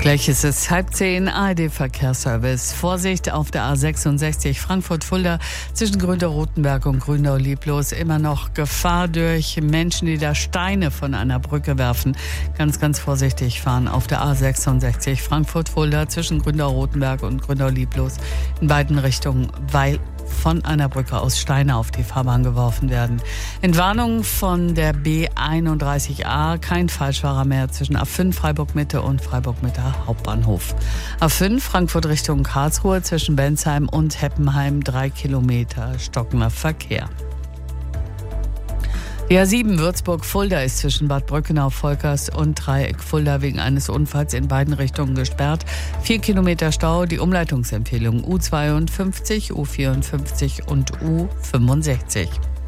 Gleich ist es 9:30, ARD-Verkehrsservice. Vorsicht auf der A66 Frankfurt-Fulda zwischen Grünau-Rotenberg und Grünau-Lieblos. Immer noch Gefahr durch Menschen, die da Steine von einer Brücke werfen. Ganz, ganz vorsichtig fahren auf der A66 Frankfurt-Fulda zwischen Grünau-Rotenberg und Grünau-Lieblos in beiden Richtungen, weil von einer Brücke aus Steine auf die Fahrbahn geworfen werden. Entwarnung von der B31a, kein Falschfahrer mehr zwischen A5 Freiburg-Mitte und Freiburg-Mitte Hauptbahnhof. A5 Frankfurt Richtung Karlsruhe zwischen Bensheim und Heppenheim 3 Kilometer stockender Verkehr. Die A7 Würzburg-Fulda ist zwischen Bad Brückenau-Volkers und Dreieck Fulda wegen eines Unfalls in beiden Richtungen gesperrt. 4 Kilometer Stau, die Umleitungsempfehlung U52, U54 und U65.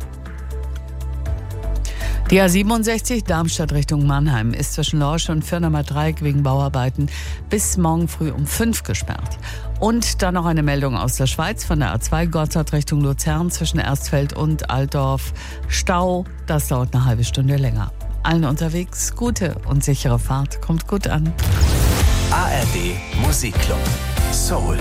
Die A67 Darmstadt Richtung Mannheim ist zwischen Lorsch und Firnamer Dreieck wegen Bauarbeiten bis morgen früh um 5 gesperrt. Und dann noch eine Meldung aus der Schweiz von der A2 Gotthard Richtung Luzern zwischen Erstfeld und Altdorf. Stau, das dauert eine halbe Stunde länger. Allen unterwegs gute und sichere Fahrt, kommt gut an. ARD Musikclub Soul.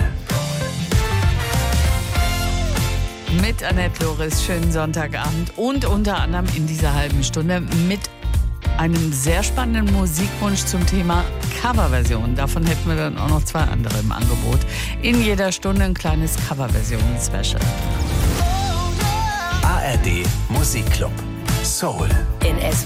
Mit Annette Loris, schönen Sonntagabend und unter anderem in dieser halben Stunde mit einem sehr spannenden Musikwunsch zum Thema Coverversion. Davon hätten wir dann auch noch 2 andere im Angebot. In jeder Stunde ein kleines Coverversion-Special. ARD Musikclub Soul. In